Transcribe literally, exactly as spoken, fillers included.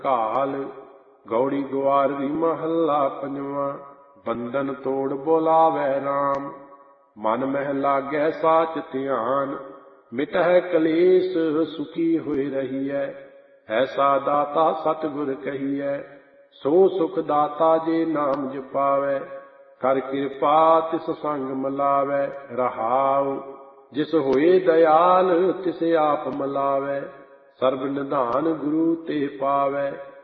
ਘਾਲ। ਗੌੜੀ ਗੁਆਰਵੀ ਮਹੱਲਾ ਪੰਜਵਾਂ। ਬੰਧਨ ਤੋੜ ਬੋਲਾਵੈ ਰਾਮ, ਮਨ ਮਹਿ ਲਾਗੈ ਸਾਚ ਧਿਆਨ। ਮਿਟਹਿ ਕਲੇਸ਼ ਸੁਖੀ ਹੋਇ ਰਹੀਐ, ਐਸਾ ਦਾਤਾ ਸਤਿਗੁਰ ਕਹੀਐ। ਸੋ ਸੁਖ ਦਾਤਾ ਜੇ ਨਾਮ ਜਪਾਵੈ, ਕਰ ਕਿਰਪਾ ਤਿਸ ਸੰਗ ਮਿਲਾਵੈ। ਰਹਾਉ ਜਿਸ ਹੋਏ ਦਇਆਲ ਤਿਸ ਆਪ ਮਿਲਾਵੈ, ਸਰਬ ਨਿਧਾਨ ਗੁਰੂ ਤੇ ਪਾਵੈ।